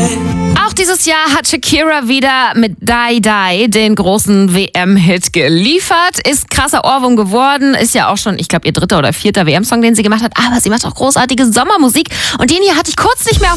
Auch dieses Jahr hat Shakira wieder mit Die Die den großen WM-Hit geliefert. Ist krasser Ohrwurm geworden. Ist ja auch schon, ich glaube, ihr 3. oder 4. WM-Song, den sie gemacht hat. Aber sie macht auch großartige Sommermusik. Und den hier hatte ich kurz nicht mehr auf